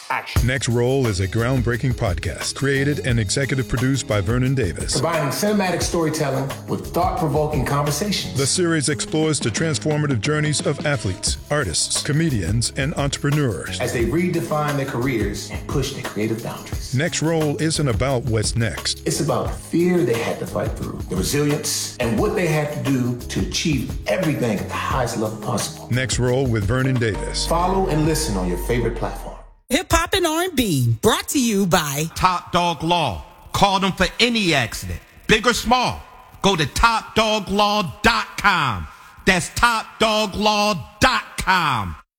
action. Next Roll is a groundbreaking podcast created and executive produced by Vernon Davis. Combining cinematic storytelling with thought-provoking conversations. The series explores the transformative journeys of athletes, artists, comedians, and entrepreneurs as they redefine their careers and push their creative boundaries. Next Roll isn't about what's next. It's about the fear they had to fight through, the resilience, and what they had to do to achieve everything at the highest level possible. Next Roll with Vernon Davis. Follow and listen on your favorite platform. Hip-hop and R&B, brought to you by Top Dog Law. Call them for any accident, big or small. Go to TopDogLaw.com. That's TopDogLaw.com.